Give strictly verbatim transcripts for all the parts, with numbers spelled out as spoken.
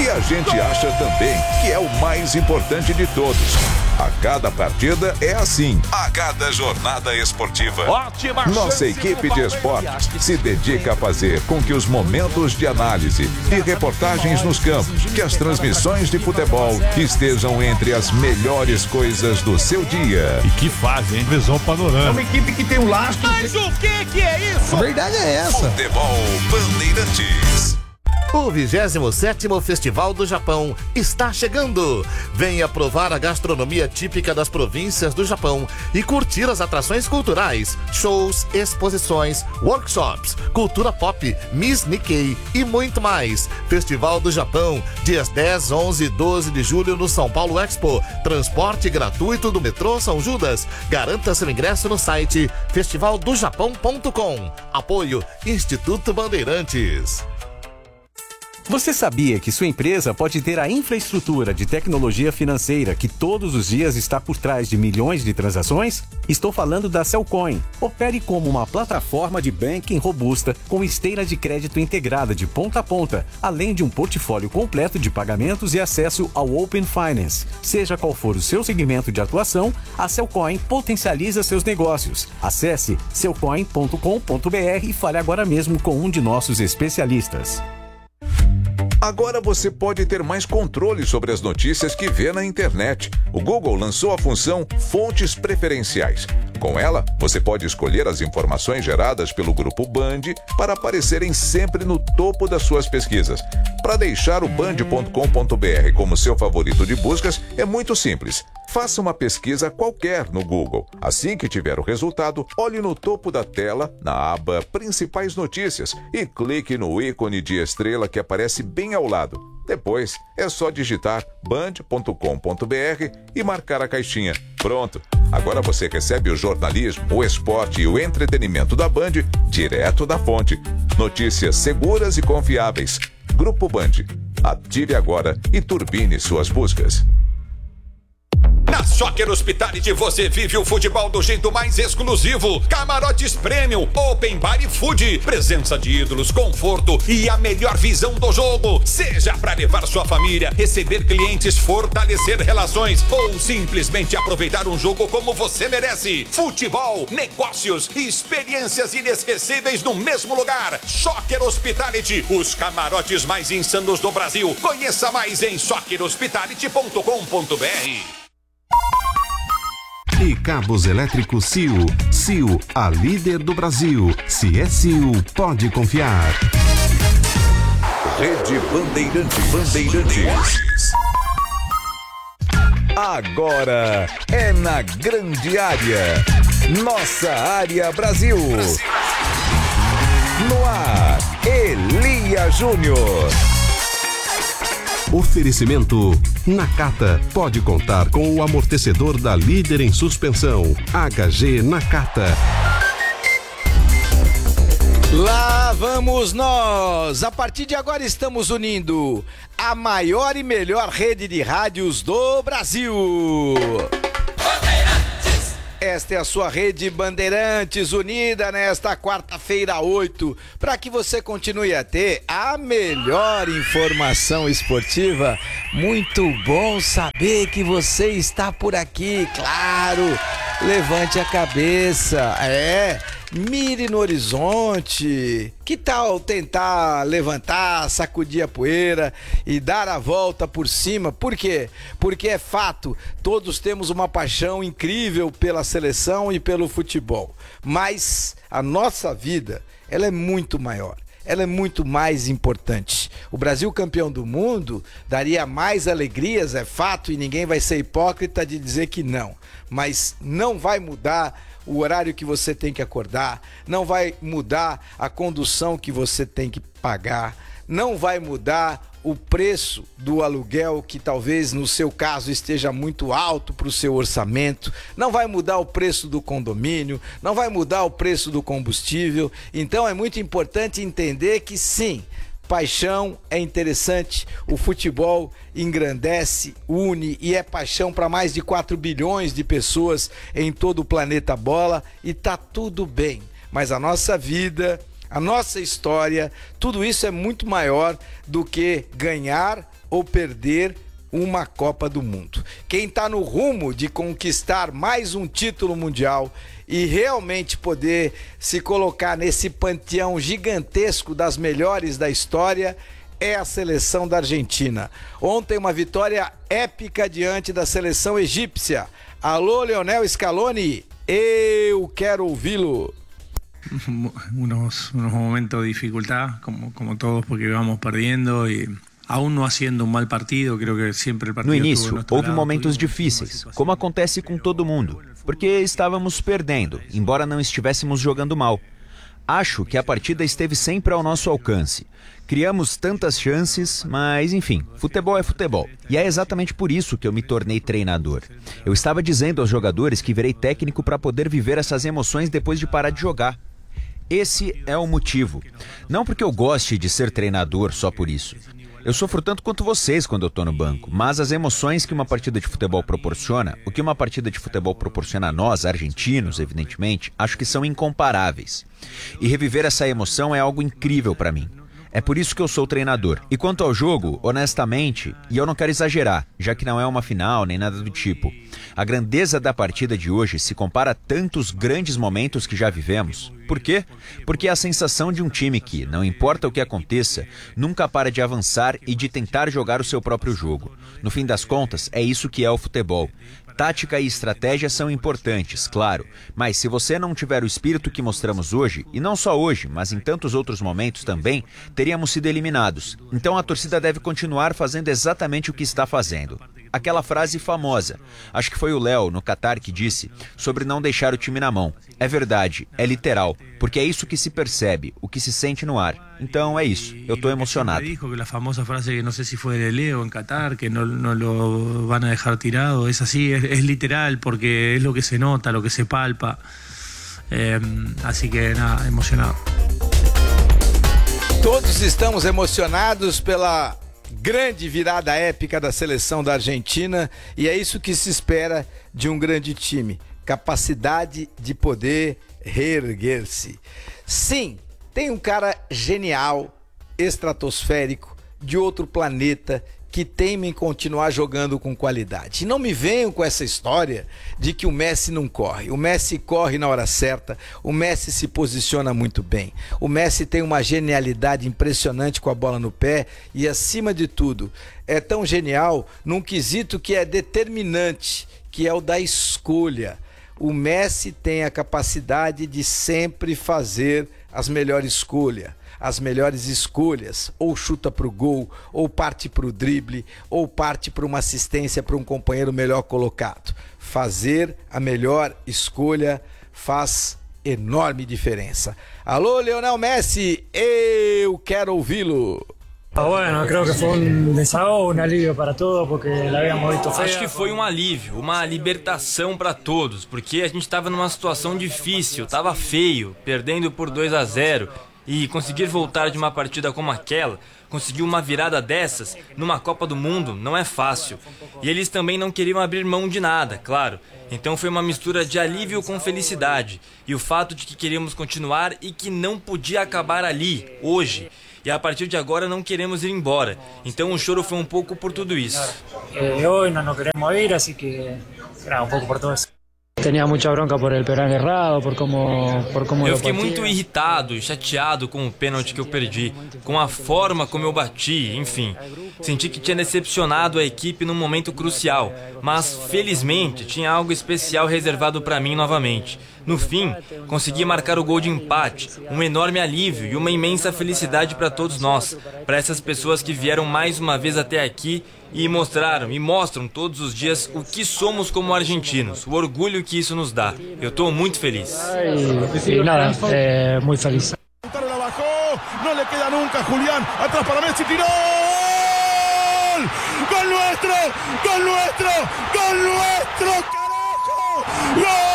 E a gente acha também que é o mais importante de todos. A cada partida é assim. A cada jornada esportiva. Ótima Nossa equipe de esportes se dedica a fazer com que os momentos de análise e reportagens nos campos, que as transmissões de futebol estejam entre as melhores coisas do seu dia. E que fazem, hein? Visão panorâmica. É uma equipe que tem um lastro. Mas o que que é isso? A verdade é essa. Futebol Bandeirantes. O vigésimo sétimo Festival do Japão está chegando. Venha provar a gastronomia típica das províncias do Japão e curtir as atrações culturais, shows, exposições, workshops, cultura pop, Miss Nikkei e muito mais. Festival do Japão, dias dez, onze e doze de julho no São Paulo Expo. Transporte gratuito do metrô São Judas. Garanta seu ingresso no site festival do japão ponto com. Apoio Instituto Bandeirantes. Você sabia que sua empresa pode ter a infraestrutura de tecnologia financeira que todos os dias está por trás de milhões de transações? Estou falando da Cellcoin. Opere como uma plataforma de banking robusta com esteira de crédito integrada de ponta a ponta, além de um portfólio completo de pagamentos e acesso ao Open Finance. Seja qual for o seu segmento de atuação, a Cellcoin potencializa seus negócios. Acesse cellcoin ponto com ponto br e fale agora mesmo com um de nossos especialistas. Agora você pode ter mais controle sobre as notícias que vê na internet. O Google lançou a função Fontes Preferenciais. Com ela, você pode escolher as informações geradas pelo Grupo Band para aparecerem sempre no topo das suas pesquisas. Para deixar o band ponto com ponto br como seu favorito de buscas, é muito simples. Faça uma pesquisa qualquer no Google. Assim que tiver o resultado, olhe no topo da tela, na aba Principais Notícias, e clique no ícone de estrela que aparece bem ao lado. Depois, é só digitar band ponto com ponto br e marcar a caixinha. Pronto! Agora você recebe o jornalismo, o esporte e o entretenimento da Band direto da fonte. Notícias seguras e confiáveis. Grupo Band. Ative agora e turbine suas buscas. Na Soccer Hospitality você vive o futebol do jeito mais exclusivo. Camarotes Premium, Open Bar e Food. Presença de ídolos, conforto e a melhor visão do jogo. Seja para levar sua família, receber clientes, fortalecer relações ou simplesmente aproveitar um jogo como você merece. Futebol, negócios e experiências inesquecíveis no mesmo lugar. Soccer Hospitality, os camarotes mais insanos do Brasil. Conheça mais em soccer hospitality ponto com ponto br. E cabos elétricos C I U. C I U, a líder do Brasil. Se é C I U, pode confiar. Rede Bandeirantes. Bandeirantes. Agora é na grande área. Nossa área Brasil. No ar, Elia Júnior. Oferecimento Nakata. Pode contar com o amortecedor da líder em suspensão. H G Nakata. Lá vamos nós! A partir de agora estamos unindo a maior e melhor rede de rádios do Brasil. Esta é a sua rede Bandeirantes, unida nesta quarta-feira oito, para que você continue a ter a melhor informação esportiva. Muito bom saber que você está por aqui, claro. Levante a cabeça, é, mire no horizonte. Que tal tentar levantar, sacudir a poeira e dar a volta por cima? Por quê? Porque é fato, todos temos uma paixão incrível pela seleção e pelo futebol. Mas a nossa vida, ela é muito maior. Ela é muito mais importante. O Brasil campeão do mundo daria mais alegrias, é fato, e ninguém vai ser hipócrita de dizer que não. Mas não vai mudar o horário que você tem que acordar, não vai mudar a condução que você tem que pagar, não vai mudar o preço do aluguel, que talvez no seu caso esteja muito alto para o seu orçamento, não vai mudar o preço do condomínio, não vai mudar o preço do combustível. Então é muito importante entender que sim, paixão é interessante, o futebol engrandece, une e é paixão para mais de quatro bilhões de pessoas em todo o planeta bola, e tá tudo bem, mas a nossa vida, a nossa história, tudo isso é muito maior do que ganhar ou perder uma Copa do Mundo. Quem está no rumo de conquistar mais um título mundial e realmente poder se colocar nesse panteão gigantesco das melhores da história é a seleção da Argentina. Ontem uma vitória épica diante da seleção egípcia. Alô, Lionel Scaloni, eu quero ouvi-lo. Unos, unos momentos de dificultad, como, como todos, porque íbamos perdiendo y aún no haciendo um mal partido, creo que sempre el partido. No início, houve momentos difíceis, como acontece com todo mundo, porque estávamos perdendo, embora não estivéssemos jogando mal. Acho que a partida esteve sempre ao nosso alcance. Criamos tantas chances, mas enfim, futebol é futebol. E é exatamente por isso que eu me tornei treinador. Eu estava dizendo aos jogadores que virei técnico para poder viver essas emoções depois de parar de jogar. Esse é o motivo. Não porque eu goste de ser treinador só por isso. Eu sofro tanto quanto vocês quando eu tô no banco, mas as emoções que uma partida de futebol proporciona, o que uma partida de futebol proporciona a nós, argentinos, evidentemente, acho que são incomparáveis. E reviver essa emoção é algo incrível para mim. É por isso que eu sou treinador. E quanto ao jogo, honestamente, e eu não quero exagerar, já que não é uma final nem nada do tipo, a grandeza da partida de hoje se compara a tantos grandes momentos que já vivemos. Por quê? Porque é a sensação de um time que, não importa o que aconteça, nunca para de avançar e de tentar jogar o seu próprio jogo. No fim das contas, é isso que é o futebol. Tática e estratégia são importantes, claro, mas se você não tiver o espírito que mostramos hoje, e não só hoje, mas em tantos outros momentos também, teríamos sido eliminados. Então a torcida deve continuar fazendo exatamente o que está fazendo. Aquela frase famosa, acho que foi o Léo, no Catar, que disse, sobre não deixar o time na mão. É verdade, é literal, porque é isso que se percebe, o que se sente no ar. Então é isso, eu estou emocionado. Dijo que a famosa frase que não sei se foi de Leo em Qatar, que não, não lo van a dejar tirado, é assim, é, é literal, porque é lo que se nota, lo que se palpa. É, assim que nada, emocionado. Todos estamos emocionados pela grande virada épica da seleção da Argentina e é isso que se espera de um grande time. Capacidade de poder reerguer-se. Sim, tem um cara genial, estratosférico, de outro planeta, que teima em continuar jogando com qualidade. E não me venham com essa história de que o Messi não corre. O Messi corre na hora certa, o Messi se posiciona muito bem. O Messi tem uma genialidade impressionante com a bola no pé e, acima de tudo, é tão genial num quesito que é determinante, que é o da escolha. O Messi tem a capacidade de sempre fazer as melhores escolhas. As melhores escolhas, ou chuta para o gol, ou parte para o drible, ou parte para uma assistência para um companheiro melhor colocado. Fazer a melhor escolha faz enorme diferença. Alô, Lionel Messi, eu quero ouvi-lo. Bueno, creo que foi um desahogo, um alívio para todos, porque la habíamos visto feia. Acho que foi um alívio, uma libertação para todos, porque a gente estava numa situação difícil, estava feio, perdendo por dois a zero. E conseguir voltar de uma partida como aquela, conseguir uma virada dessas, numa Copa do Mundo, não é fácil. E eles também não queriam abrir mão de nada, claro. Então foi uma mistura de alívio com felicidade. E o fato de que queríamos continuar e que não podia acabar ali, hoje. E a partir de agora não queremos ir embora. Então o choro foi um pouco por tudo isso. Eh, hoje não queremos ir, assim que era um pouco por tudo isso. Tinha muita bronca por ele penal errado, por como, por como eu fiquei muito irritado e chateado com o pênalti que eu perdi, com a forma como eu bati, enfim. Senti que tinha decepcionado a equipe num momento crucial, mas felizmente tinha algo especial reservado para mim novamente. No fim, consegui marcar o gol de empate, um enorme alívio e uma imensa felicidade para todos nós, para essas pessoas que vieram mais uma vez até aqui e mostraram e mostram todos os dias o que somos como argentinos, o orgulho que isso nos dá. Eu estou muito feliz. E nada, é, muito feliz. Não lhe queda nunca, Julián, atrás para Messi, tirou! Gol nuestro, gol nuestro, gol nuestro, carajo! Gol!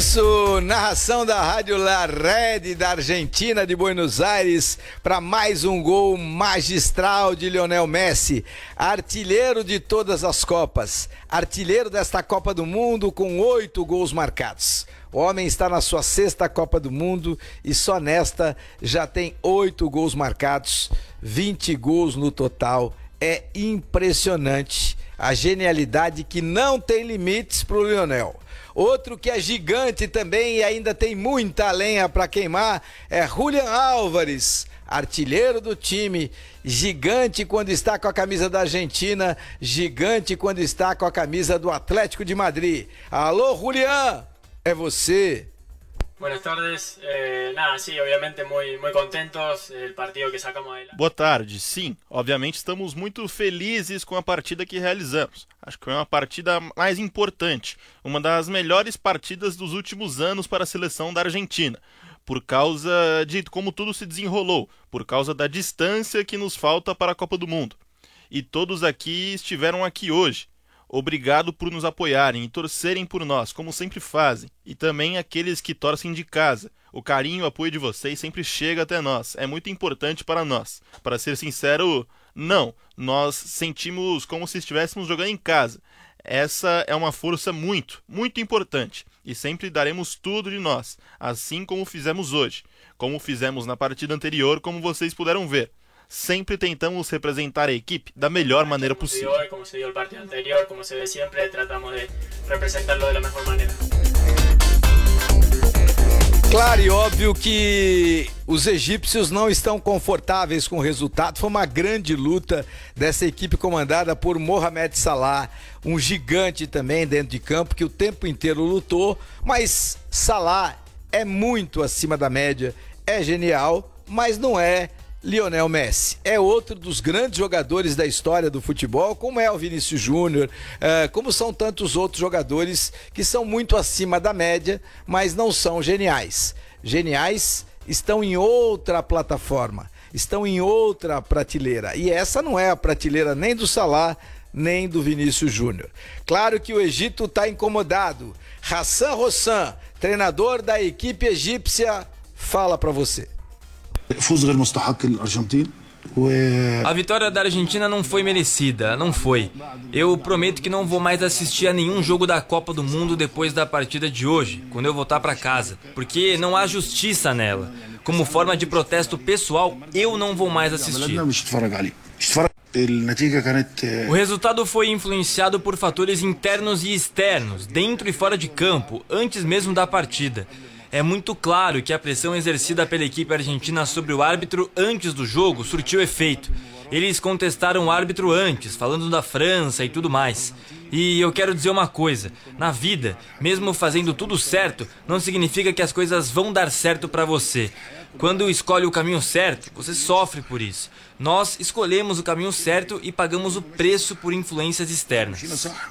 isso, narração da Rádio La Red da Argentina, de Buenos Aires, para mais um gol magistral de Lionel Messi, artilheiro de todas as Copas, artilheiro desta Copa do Mundo com oito gols marcados. O homem está na sua sexta Copa do Mundo e só nesta já tem oito gols marcados, vinte gols no total. É impressionante a genialidade que não tem limites para o Lionel. Outro que é gigante também e ainda tem muita lenha para queimar é Julián Álvares, artilheiro do time, gigante quando está com a camisa da Argentina, gigante quando está com a camisa do Atlético de Madrid. Alô, Julián, é você. Buenas tardes, eh, nada, sí, obviamente muy, muy contentos, el partido que sacamos adelante. Boa tarde, sim, obviamente estamos muito felizes com a partida que realizamos. Acho que foi uma partida mais importante, uma das melhores partidas dos últimos anos para a seleção da Argentina, por causa de como tudo se desenrolou, por causa da distância que nos falta para a Copa do Mundo. E todos aqui estiveram aqui hoje. Obrigado por nos apoiarem e torcerem por nós, como sempre fazem. E também aqueles que torcem de casa. O carinho e o apoio de vocês sempre chega até nós. É muito importante para nós. Para ser sincero, não. Nós sentimos como se estivéssemos jogando em casa. Essa é uma força muito, muito importante. E sempre daremos tudo de nós, assim como fizemos hoje. Como fizemos na partida anterior, como vocês puderam ver. Sempre tentamos representar a equipe da melhor maneira possível. Como se dio el partido anterior, como se ve siempre, tratamos de representarlo de la mejor manera. Claro e óbvio que os egípcios não estão confortáveis com o resultado. Foi uma grande luta dessa equipe comandada por Mohamed Salah, um gigante também dentro de campo que o tempo inteiro lutou, mas Salah é muito acima da média, é genial, mas não é Lionel Messi. É outro dos grandes jogadores da história do futebol, como é o Vinícius Júnior, é, como são tantos outros jogadores que são muito acima da média, mas não são geniais. Geniais estão em outra plataforma, estão em outra prateleira, e essa não é a prateleira nem do Salah, nem do Vinícius Júnior. Claro que o Egito está incomodado. Hassan Rossan, treinador da equipe egípcia, fala para você. A vitória da Argentina não foi merecida, não foi. Eu prometo que não vou mais assistir a nenhum jogo da Copa do Mundo depois da partida de hoje, quando eu voltar para casa, porque não há justiça nela. Como forma de protesto pessoal, eu não vou mais assistir. O resultado foi influenciado por fatores internos e externos, dentro e fora de campo, antes mesmo da partida. É muito claro que a pressão exercida pela equipe argentina sobre o árbitro antes do jogo surtiu efeito. Eles contestaram o árbitro antes, falando da França e tudo mais. E eu quero dizer uma coisa, na vida, mesmo fazendo tudo certo, não significa que as coisas vão dar certo para você. Quando escolhe o caminho certo, você sofre por isso. Nós escolhemos o caminho certo e pagamos o preço por influências externas.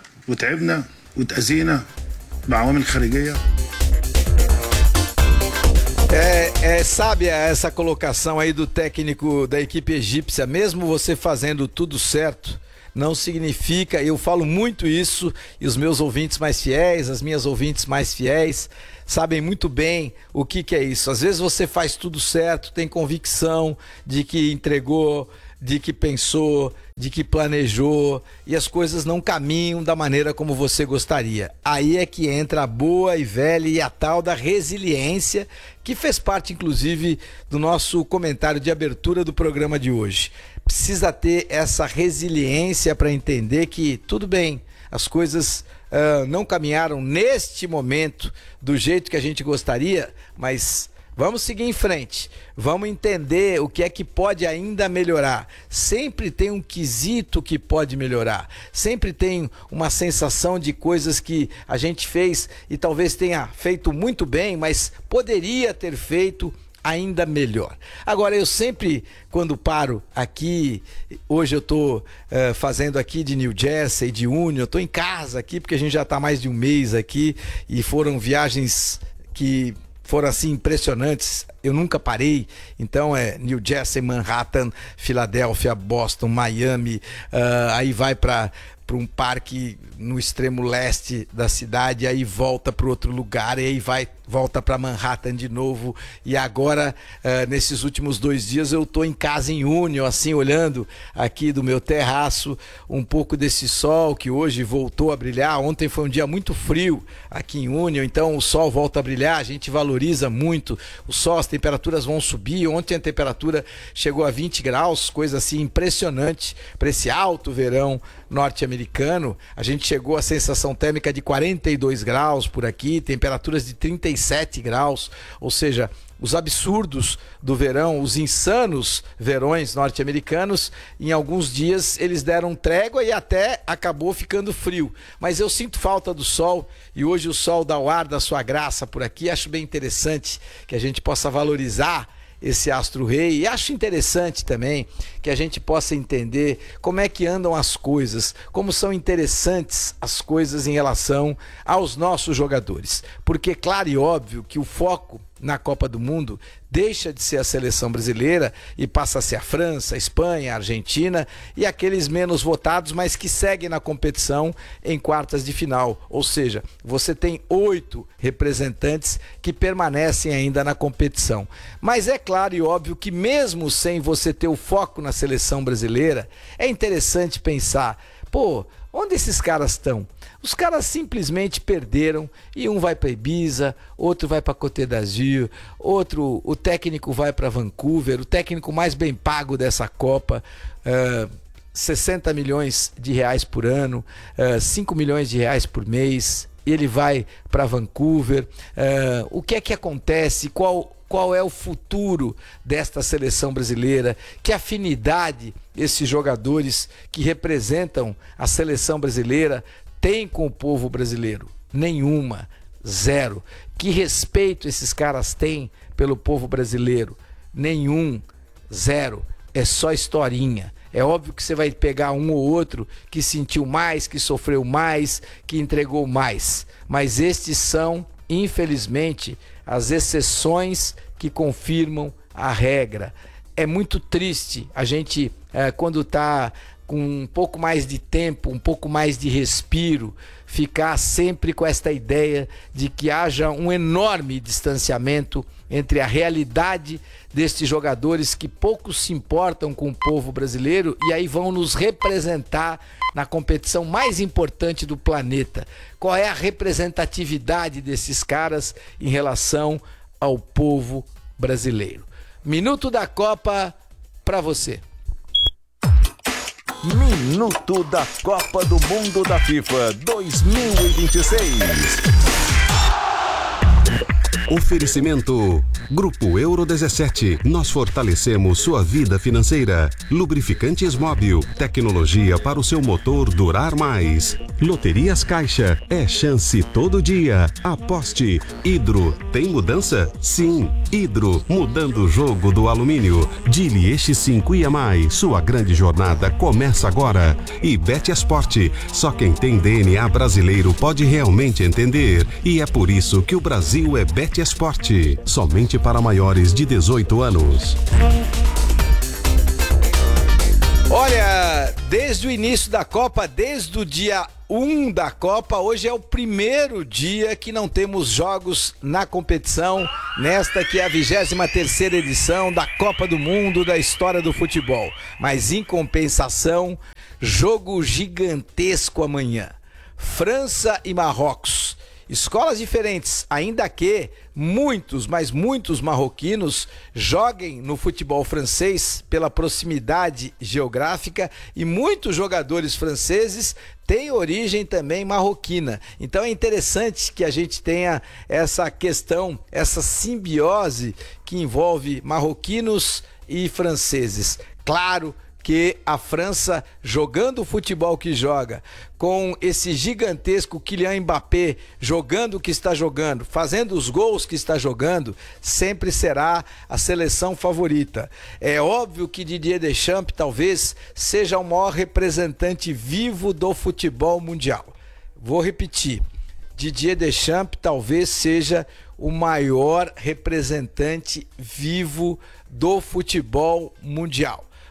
É, é sábia essa colocação aí do técnico da equipe egípcia. Mesmo você fazendo tudo certo, não significa, eu falo muito isso, e os meus ouvintes mais fiéis, as minhas ouvintes mais fiéis, sabem muito bem o que, que é isso. Às vezes você faz tudo certo, tem convicção de que entregou, de que pensou, de que planejou, e as coisas não caminham da maneira como você gostaria. Aí é que entra a boa e velha e a tal da resiliência, que fez parte inclusive do nosso comentário de abertura do programa de hoje. Precisa ter essa resiliência para entender que tudo bem, as coisas uh, não caminharam neste momento do jeito que a gente gostaria, mas vamos seguir em frente, vamos entender o que é que pode ainda melhorar. Sempre tem um quesito que pode melhorar, sempre tem uma sensação de coisas que a gente fez e talvez tenha feito muito bem, mas poderia ter feito ainda melhor. Agora, eu sempre, quando paro aqui, hoje eu estou uh, fazendo aqui de New Jersey, de Union, eu estou em casa aqui, porque a gente já está mais de um mês aqui, e foram viagens que foram assim impressionantes, eu nunca parei. Então é New Jersey, Manhattan, Filadélfia, Boston, Miami, uh, aí vai para para um parque no extremo leste da cidade, aí volta para outro lugar, e aí vai, volta para Manhattan de novo. E agora, uh, nesses últimos dois dias, eu estou em casa em Union, assim, olhando aqui do meu terraço, um pouco desse sol que hoje voltou a brilhar. Ontem foi um dia muito frio aqui em Union, então o sol volta a brilhar, a gente valoriza muito o sol, as temperaturas vão subir. Ontem a temperatura chegou a vinte graus, coisa assim impressionante para esse alto verão norte-americano. A gente chegou a sensação térmica de quarenta e dois graus por aqui, temperaturas de trinta e sete graus, ou seja, os absurdos do verão, os insanos verões norte-americanos, em alguns dias eles deram trégua e até acabou ficando frio. Mas eu sinto falta do sol, e hoje o sol dá o ar da sua graça por aqui. Acho bem interessante que a gente possa valorizar esse astro-rei, e acho interessante também que a gente possa entender como é que andam as coisas, como são interessantes as coisas em relação aos nossos jogadores, porque claro e óbvio que o foco na Copa do Mundo deixa de ser a seleção brasileira e passa a ser a França, a Espanha, a Argentina e aqueles menos votados, mas que seguem na competição em quartas de final. Ou seja, você tem oito representantes que permanecem ainda na competição. Mas é claro e óbvio que mesmo sem você ter o foco na seleção brasileira, é interessante pensar, pô, onde esses caras estão? Os caras simplesmente perderam, e um vai para Ibiza, outro vai para Côte d'Azur, outro, o técnico vai para Vancouver, o técnico mais bem pago dessa Copa, uh, sessenta milhões de reais por ano, uh, cinco milhões de reais por mês, ele vai para Vancouver. Uh, o que é que acontece? Qual Qual é o futuro desta seleção brasileira? Que afinidade esses jogadores que representam a seleção brasileira têm com o povo brasileiro? Nenhuma, zero. Que respeito esses caras têm pelo povo brasileiro? Nenhum, zero. É só historinha. É óbvio que você vai pegar um ou outro que sentiu mais, que sofreu mais, que entregou mais. Mas estes são, infelizmente, as exceções que confirmam a regra. É muito triste a gente, é, quando está com um pouco mais de tempo, um pouco mais de respiro, ficar sempre com esta ideia de que haja um enorme distanciamento entre a realidade destes jogadores que pouco se importam com o povo brasileiro e aí vão nos representar na competição mais importante do planeta. Qual é a representatividade desses caras em relação ao povo brasileiro? Minuto da Copa para você. Minuto da Copa do Mundo da FIFA dois mil e vinte e seis. Oferecimento Grupo Euro dezessete. Nós fortalecemos sua vida financeira. Lubrificantes Móbil. Tecnologia para o seu motor durar mais. Loterias Caixa. É chance todo dia. Aposte. Hidro. Tem mudança? Sim. Hidro. Mudando o jogo do alumínio. Dili X cinco I A mais. Sua grande jornada começa agora. E Betesport. Só quem tem D N A brasileiro pode realmente entender. E é por isso que o Brasil é Betesport. Somente para maiores de dezoito anos. Olha, desde o início da Copa, desde o dia um da Copa, hoje é o primeiro dia que não temos jogos na competição, nesta que é a vigésima terceira edição da Copa do Mundo da história do futebol. Mas em compensação, jogo gigantesco amanhã. França e Marrocos. Escolas diferentes, ainda que muitos, mas muitos marroquinos joguem no futebol francês pela proximidade geográfica e muitos jogadores franceses têm origem também marroquina. Então é interessante que a gente tenha essa questão, essa simbiose que envolve marroquinos e franceses. Claro que a França, jogando o futebol que joga, com esse gigantesco Kylian Mbappé jogando o que está jogando, fazendo os gols que está jogando, sempre será a seleção favorita. É óbvio que Didier Deschamps talvez seja o maior representante vivo do futebol mundial. Vou repetir, Didier Deschamps talvez seja o maior representante vivo do futebol mundial.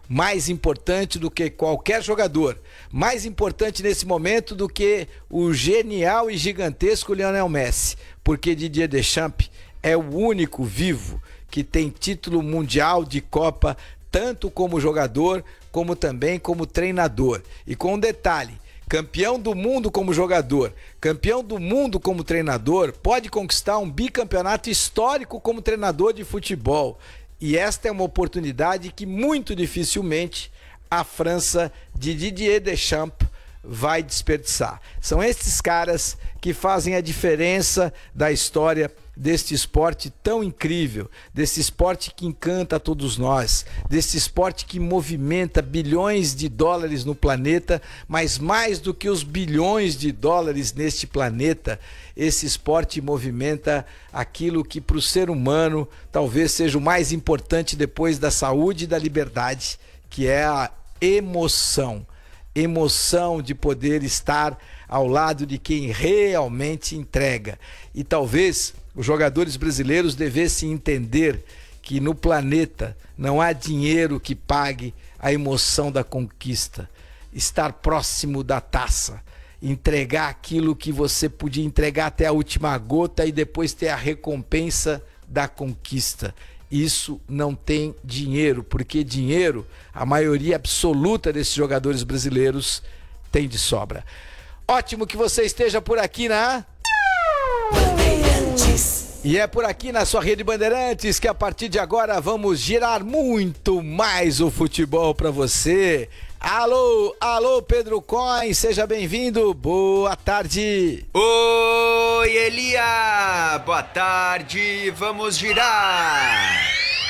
mais importante do que qualquer jogador, mais importante nesse momento do que o genial e gigantesco Lionel Messi, porque Didier Deschamps é o único vivo que tem título mundial de Copa, tanto como jogador, como também como treinador. E com um detalhe, campeão do mundo como jogador, campeão do mundo como treinador, pode conquistar um bicampeonato histórico como treinador de futebol. E esta é uma oportunidade que muito dificilmente a França de Didier Deschamps vai desperdiçar. São estes caras que fazem a diferença da história deste esporte tão incrível, desse esporte que encanta a todos nós, desse esporte que movimenta bilhões de dólares no planeta, mas mais do que os bilhões de dólares neste planeta, esse esporte movimenta aquilo que para o ser humano talvez seja o mais importante depois da saúde e da liberdade, que é a emoção. Emoção de poder estar ao lado de quem realmente entrega. E talvez os jogadores brasileiros devessem entender que no planeta não há dinheiro que pague a emoção da conquista. Estar próximo da taça, entregar aquilo que você podia entregar até a última gota e depois ter a recompensa da conquista. Isso não tem dinheiro, porque dinheiro, a maioria absoluta desses jogadores brasileiros tem de sobra. Ótimo que você esteja por aqui na Bandeirantes. E é por aqui na sua Rede Bandeirantes que a partir de agora vamos girar muito mais o futebol para você. Alô, alô Pedro Coin, seja bem-vindo, boa tarde. Oi Elia, boa tarde, vamos girar.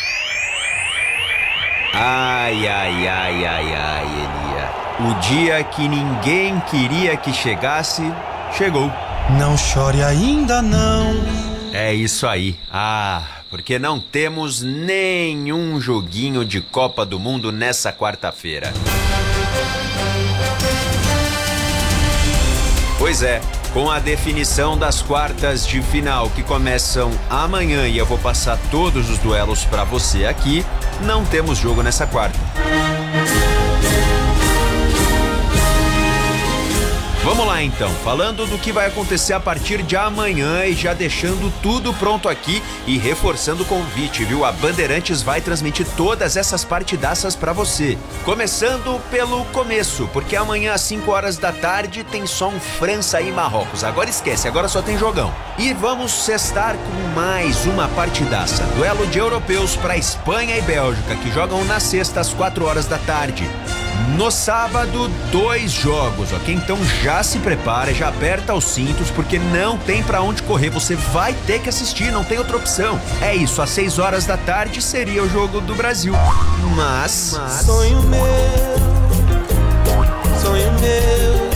Ai, ai, ai, ai, ai, Elia, o dia que ninguém queria que chegasse, chegou. Não chore ainda não. É isso aí, ah... porque não temos nenhum joguinho de Copa do Mundo nessa quarta-feira. Pois é, com a definição das quartas de final que começam amanhã e eu vou passar todos os duelos para você aqui, não temos jogo nessa quarta. Vamos lá então, falando do que vai acontecer a partir de amanhã e já deixando tudo pronto aqui e reforçando o convite, viu? A Bandeirantes vai transmitir todas essas partidaças pra você. Começando pelo começo, porque amanhã às cinco horas da tarde tem só um França e Marrocos. Agora esquece, agora só tem jogão. E vamos sextar com mais uma partidaça. Duelo de europeus pra Espanha e Bélgica, que jogam na sexta às quatro horas da tarde. No sábado, dois jogos, ok? Então já se prepara, já aperta os cintos, porque não tem pra onde correr, você vai ter que assistir, não tem outra opção. É isso, às seis horas da tarde seria o jogo do Brasil. Mas... mas... Sonho meu, sonho meu.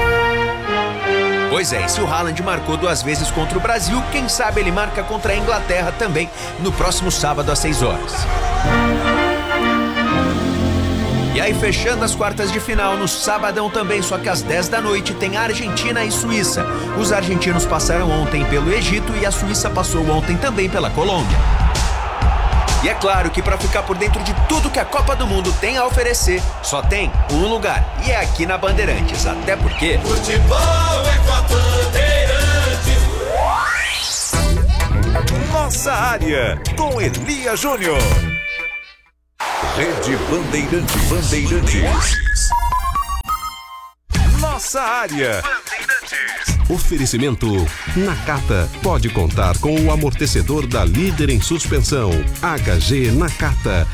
Pois é, e se o Haaland marcou duas vezes contra o Brasil, quem sabe ele marca contra a Inglaterra também, no próximo sábado às seis horas. E aí, fechando as quartas de final, no sabadão também, só que às dez da noite, tem Argentina e Suíça. Os argentinos passaram ontem pelo Egito e a Suíça passou ontem também pela Colômbia. E é claro que para ficar por dentro de tudo que a Copa do Mundo tem a oferecer, só tem um lugar, e é aqui na Bandeirantes, até porque... Futebol é com a Bandeirantes. Nossa área, com Elia Júnior. Rede Bandeirantes. Bandeirantes. Nossa área. Oferecimento Nakata. Pode contar com o amortecedor da líder em suspensão. H G Nakata.